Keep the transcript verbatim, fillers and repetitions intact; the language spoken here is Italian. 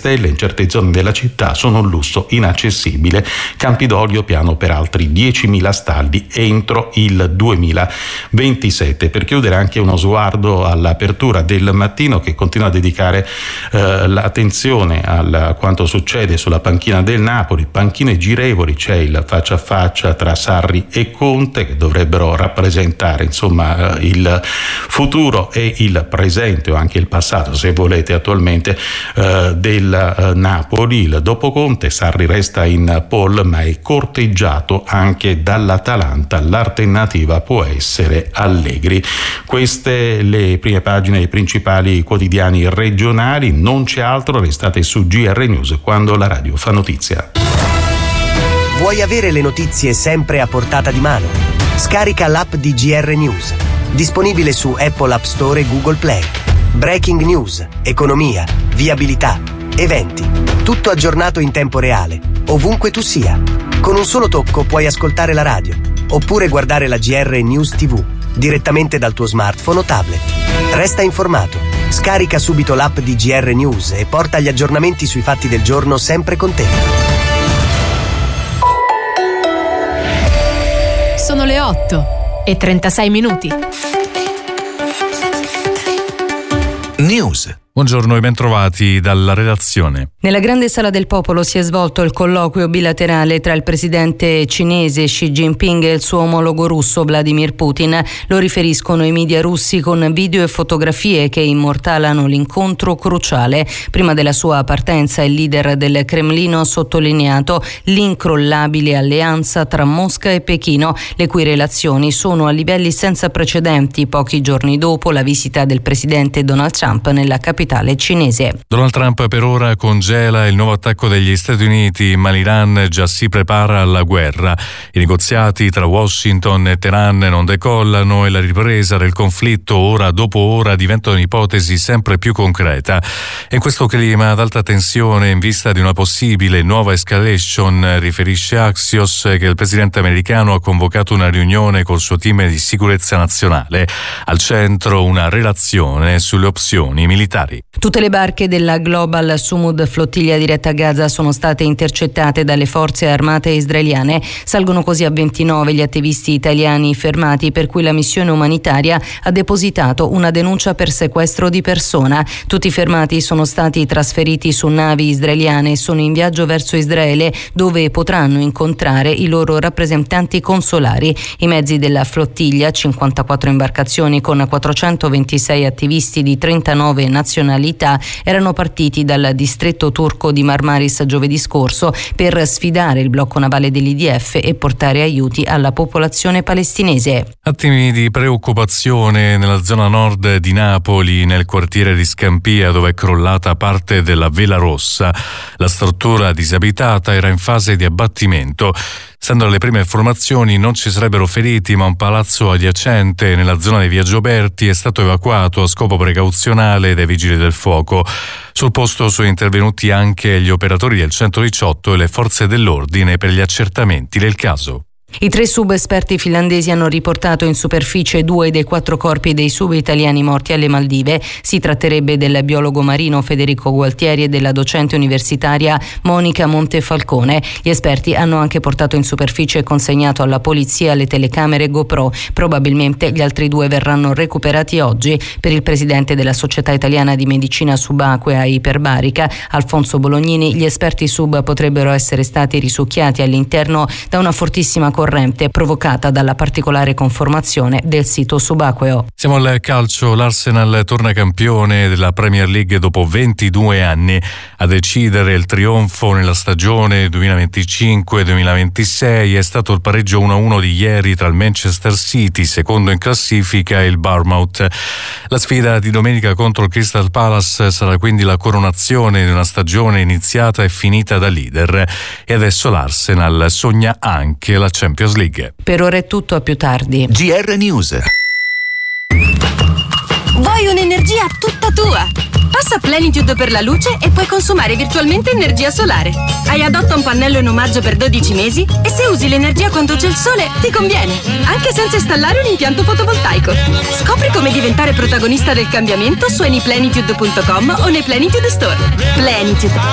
stelle in certe zone della città sono un lusso inaccessibile. Campidoglio piano per altri diecimila stalli entro il duemilaventisette. Per chiudere anche uno sguardo all'apertura del mattino, che continua a dedicare eh, l'attenzione a quanto succede sulla panchina del Napoli. Panchine girevoli, c'è il faccia a faccia tra Sarri e Conte, che dovrebbero rappresentare insomma eh, il futuro e il presente, o anche il passato se volete attualmente, eh, del eh, Napoli. Il dopo Conte, Sarri resta in pole ma è corteggiato anche dall'Atalanta. L'alternativa può essere Allegri. Queste le prime pagine dei principali quotidiani regionali. Non c'è altro, restate su G R News quando la radio fa notizia. Vuoi avere le notizie sempre a portata di mano? Scarica l'app di G R News, disponibile su Apple App Store e Google Play. Breaking news, economia, viabilità, eventi, tutto aggiornato in tempo reale, ovunque tu sia. Con un solo tocco puoi ascoltare la radio, oppure guardare la G R News tivù, direttamente dal tuo smartphone o tablet. Resta informato, scarica subito l'app di G R News e porta gli aggiornamenti sui fatti del giorno sempre con te. Sono le otto e trentasei minuti. News. Buongiorno e bentrovati dalla redazione. Nella grande sala del popolo si è svolto il colloquio bilaterale tra il presidente cinese Xi Jinping e il suo omologo russo Vladimir Putin. Lo riferiscono i media russi con video e fotografie che immortalano l'incontro cruciale. Prima della sua partenza il leader del Cremlino ha sottolineato l'incrollabile alleanza tra Mosca e Pechino, le cui relazioni sono a livelli senza precedenti pochi giorni dopo la visita del presidente Donald Trump nella capitale cinese. Donald Trump per ora congela il nuovo attacco degli Stati Uniti, ma l'Iran già si prepara alla guerra. I negoziati tra Washington e Teheran non decollano e la ripresa del conflitto ora dopo ora diventa un'ipotesi sempre più concreta. In questo clima ad alta tensione, in vista di una possibile nuova escalation, riferisce Axios che il presidente americano ha convocato una riunione col suo team di sicurezza nazionale. Al centro una relazione sulle opzioni militari. Tutte le barche della Global Sumud flottiglia diretta a Gaza sono state intercettate dalle forze armate israeliane. Salgono così a ventinove gli attivisti italiani fermati, per cui la missione umanitaria ha depositato una denuncia per sequestro di persona. Tutti i fermati sono stati trasferiti su navi israeliane e sono in viaggio verso Israele, dove potranno incontrare i loro rappresentanti consolari. I mezzi della flottiglia, cinquantaquattro imbarcazioni con quattrocentoventisei attivisti di trentanove nazionalità, erano partiti dal distretto turco di Marmaris giovedì scorso per sfidare il blocco navale dell'I D F e portare aiuti alla popolazione palestinese. Attimi di preoccupazione nella zona nord di Napoli, nel quartiere di Scampia, dove è crollata parte della vela rossa. La struttura disabitata era in fase di abbattimento. Stando alle prime informazioni non ci sarebbero feriti, ma un palazzo adiacente nella zona di Via Gioberti è stato evacuato a scopo precauzionale dai vigili del fuoco. Sul posto sono intervenuti anche gli operatori del centodiciotto e le forze dell'ordine per gli accertamenti del caso. I tre sub-esperti finlandesi hanno riportato in superficie due dei quattro corpi dei sub-italiani morti alle Maldive. Si tratterebbe del biologo marino Federico Gualtieri e della docente universitaria Monica Montefalcone. Gli esperti hanno anche portato in superficie e consegnato alla polizia le telecamere GoPro. Probabilmente gli altri due verranno recuperati oggi. Per il presidente della Società Italiana di Medicina Subacquea Iperbarica, Alfonso Bolognini, gli esperti sub potrebbero essere stati risucchiati all'interno da una fortissima corrente provocata dalla particolare conformazione del sito subacqueo. Siamo al calcio. L'Arsenal torna campione della Premier League dopo ventidue anni. A decidere il trionfo nella stagione duemilaventicinque duemilaventisei è stato il pareggio uno a uno di ieri tra il Manchester City, secondo in classifica, e il Bournemouth. La sfida di domenica contro il Crystal Palace sarà quindi la coronazione di una stagione iniziata e finita da leader, e adesso l'Arsenal sogna anche la Champions League. Per ora è tutto, a più tardi. G R News. Vuoi un'energia tutta tua? Passa Plenitude per la luce e puoi consumare virtualmente energia solare. Hai Adotta un pannello in omaggio per dodici mesi e se usi l'energia quando c'è il sole ti conviene, anche senza installare un impianto fotovoltaico. Scopri come diventare protagonista del cambiamento su any plenitude punto com o nei Plenitude Store. Plenitude,